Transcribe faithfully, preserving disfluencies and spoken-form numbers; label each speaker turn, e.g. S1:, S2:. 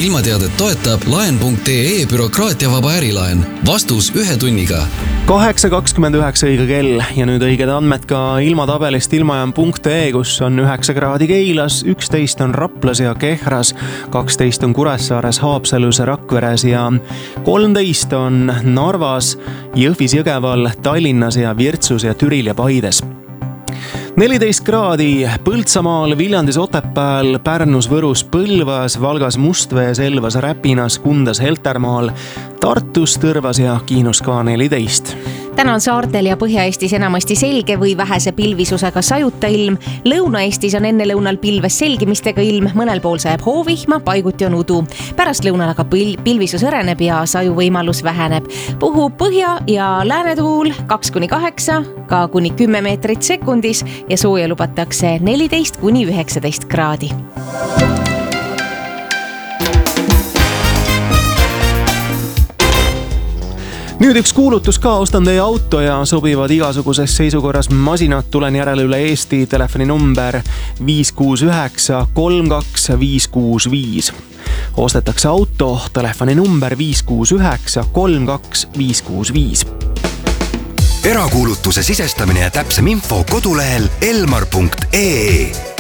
S1: ilmateadet toetab laen punkt ee bürokraatiavaba ärilaen. Vastus ühe tunniga.
S2: kaheksa kakskümmend üheksa õige kell ja nüüd õiged andmed ka ilmatabelist ilmajaam punkt ee, kus on üheksa kraadi Keilas, üksteist on Raplas ja Kehras, kaksteist on Kuressaares, Haapsalus, Rakveres ja kolmteist on Narvas, Jõhvis, Jõgeval, Tallinnas ja Virtsus ja Türil ja Paides. neliteist kraadi Põltsamaal, Viljandis, Otepääl, Pärnus, Võrus, Põlvas, Valgas, Mustvees, Elvas, Räpinas, Kundas, Heltermaal, Tartus, Tõrvas ja Kiinus ka neliteist.
S3: Täna on saartel ja Põhja-Eestis enamasti selge või vähese pilvisusega sajuta ilm. Lõuna-Eestis on enne lõunal pilves selgimistega ilm, mõnel pool sajab hoovihma, paiguti on udu. Pärast lõunal aga pil- pilvisus õreneb ja sajuvõimalus väheneb. Puhub põhja- ja läänetuul kaks kuni kaheksa, ka kuni kümme meetrit sekundis ja sooja lubatakse neliteist kuni üheksateist kraadi.
S2: Nüüd üks kuulutus ka, ostan teie auto ja sobivad igasuguses seisukorras masinad, tulen järele üle Eesti, telefoni number viis kuus üheksa kolm kaks viis kuus viis. Ostetakse auto, telefoni number viis kuus üheksa kolm kaks viis kuus viis.
S4: Erakuulutuse sisestamine ja täpsem info kodulehel elmar punkt ee.